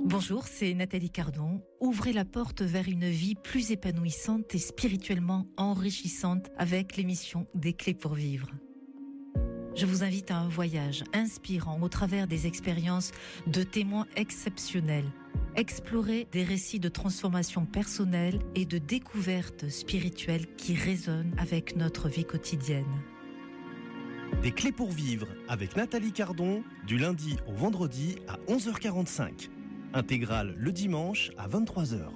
Bonjour, c'est Nathalie Cardon. Ouvrez la porte vers une vie plus épanouissante et spirituellement enrichissante avec l'émission Des Clés pour Vivre. Je vous invite à un voyage inspirant au travers des expériences de témoins exceptionnels. Explorer des récits de transformation personnelle et de découverte spirituelle qui résonnent avec notre vie quotidienne. Des Clés pour Vivre avec Nathalie Cardon, du lundi au vendredi à 11h45. Intégrale le dimanche à 23h.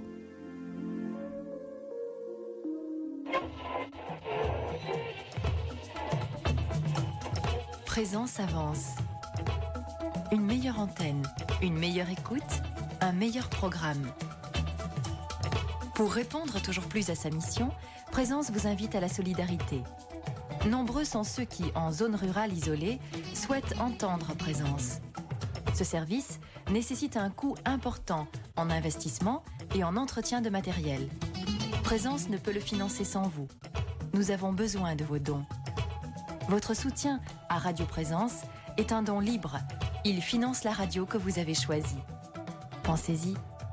Présence avance. Une meilleure antenne, une meilleure écoute, un meilleur programme. Pour répondre toujours plus à sa mission, Présence vous invite à la solidarité. Nombreux sont ceux qui, en zone rurale isolée, souhaitent entendre Présence. Ce service nécessite un coût important en investissement et en entretien de matériel. Présence ne peut le financer sans vous. Nous avons besoin de vos dons. Votre soutien à Radio Présence est un don libre. Il finance la radio que vous avez choisie. Pensez-y.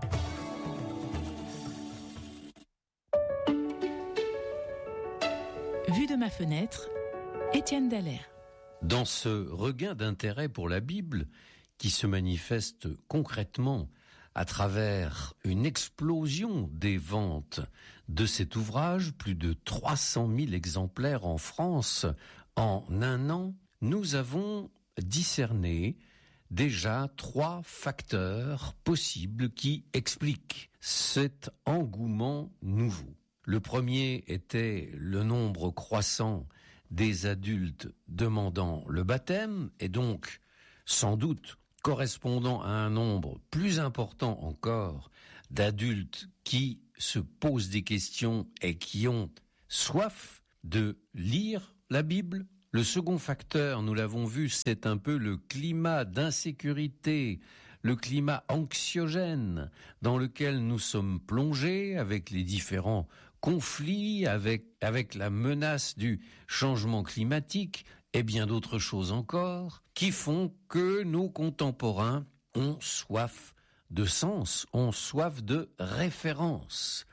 Vue de ma fenêtre, Étienne Dallaire. Dans ce regain d'intérêt pour la Bible, qui se manifeste concrètement à travers une explosion des ventes de cet ouvrage, plus de 300 000 exemplaires en France en un an, nous avons discerné déjà 3 facteurs possibles qui expliquent cet engouement nouveau. Le premier était le nombre croissant des adultes demandant le baptême et donc, sans doute, correspondant à un nombre plus important encore d'adultes qui se posent des questions et qui ont soif de lire la Bible. Le second facteur, nous l'avons vu, c'est un peu le climat d'insécurité, le climat anxiogène dans lequel nous sommes plongés avec les différents conflits, avec la menace du changement climatique et bien d'autres choses encore, qui font que nos contemporains ont soif de sens, ont soif de référence.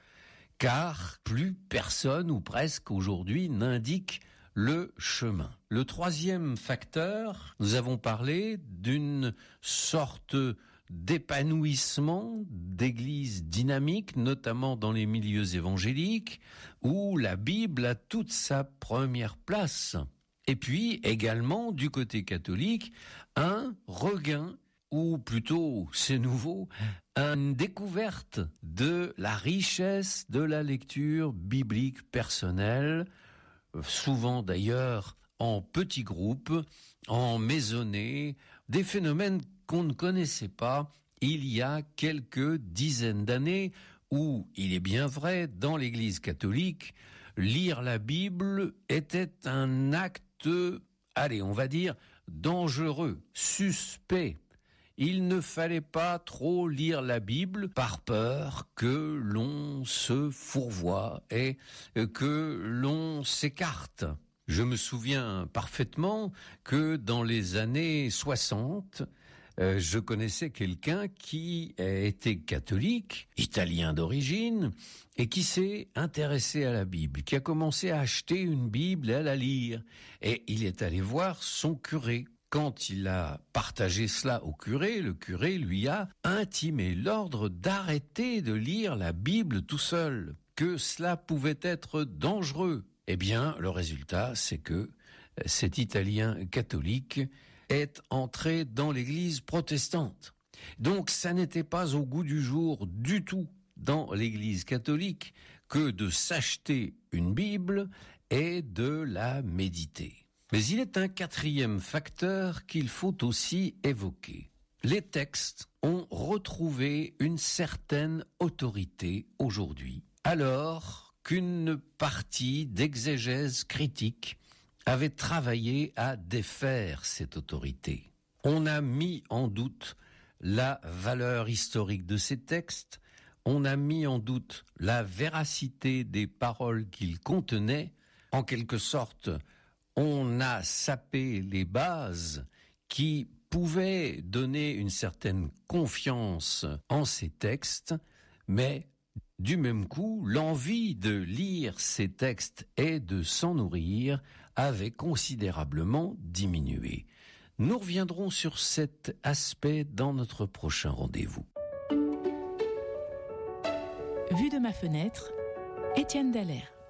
Car plus personne, ou presque aujourd'hui, n'indique le chemin. Le troisième facteur, nous avons parlé d'une sorte d'épanouissement d'églises dynamiques, notamment dans les milieux évangéliques, où la Bible a toute sa première place. Et puis, également, du côté catholique, un regain, ou plutôt, c'est nouveau, une découverte de la richesse de la lecture biblique personnelle, souvent d'ailleurs en petits groupes, en maisonnées, des phénomènes qu'on ne connaissait pas il y a quelques dizaines d'années, où, il est bien vrai, dans l'Église catholique, lire la Bible était un acte, on va dire, dangereux, suspect. Il ne fallait pas trop lire la Bible par peur que l'on se fourvoie et que l'on s'écarte. Je me souviens parfaitement que dans les années 60, je connaissais quelqu'un qui était catholique, italien d'origine, et qui s'est intéressé à la Bible, qui a commencé à acheter une Bible et à la lire. Et il est allé voir son curé. Quand il a partagé cela au curé, le curé lui a intimé l'ordre d'arrêter de lire la Bible tout seul, que cela pouvait être dangereux. Eh bien, le résultat, c'est que cet Italien catholique est entré dans l'Église protestante. Donc, ça n'était pas au goût du jour du tout dans l'Église catholique que de s'acheter une Bible et de la méditer. Mais il est un quatrième facteur qu'il faut aussi évoquer. Les textes ont retrouvé une certaine autorité aujourd'hui, alors qu'une partie d'exégèse critique avait travaillé à défaire cette autorité. On a mis en doute la valeur historique de ces textes, on a mis en doute la véracité des paroles qu'ils contenaient. En quelque sorte, on a sapé les bases qui pouvait donner une certaine confiance en ces textes, mais du même coup, l'envie de lire ces textes et de s'en nourrir avait considérablement diminué. Nous reviendrons sur cet aspect dans notre prochain rendez-vous. Vue de ma fenêtre, Étienne Dallaire.